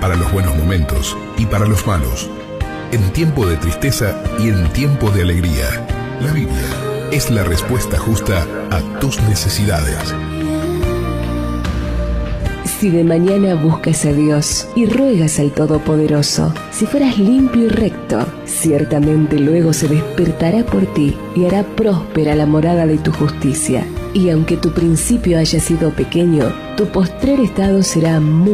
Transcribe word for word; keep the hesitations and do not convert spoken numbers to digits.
para los buenos momentos y para los malos, en tiempo de tristeza y en tiempo de alegría. La Biblia es la respuesta justa a tus necesidades. Si de mañana buscas a Dios y ruegas al Todopoderoso, si fueras limpio y recto, ciertamente luego se despertará por ti y hará próspera la morada de tu justicia. Y aunque tu principio haya sido pequeño, tu postrer estado será muy